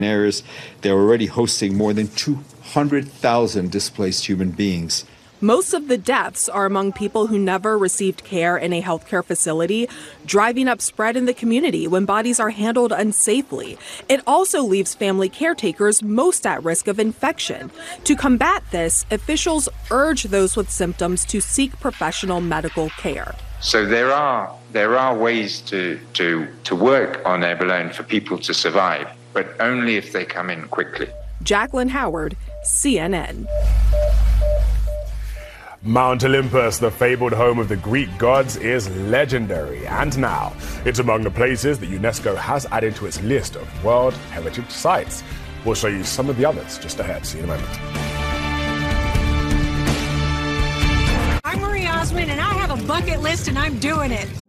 areas. They're already hosting more than 200,000 displaced human beings. Most of the deaths are among people who never received care in a healthcare facility, driving up spread in the community when bodies are handled unsafely. It also leaves family caretakers most at risk of infection. To combat this, officials urge those with symptoms to seek professional medical care. So there are ways to work on Ebola for people to survive, but only if they come in quickly. Jacqueline Howard, CNN. Mount Olympus, the fabled home of the Greek gods, is legendary. And now, it's among the places that UNESCO has added to its list of World Heritage Sites. We'll show you some of the others just ahead. See you in a moment. I'm Marie Osmond, and I have a bucket list, and I'm doing it.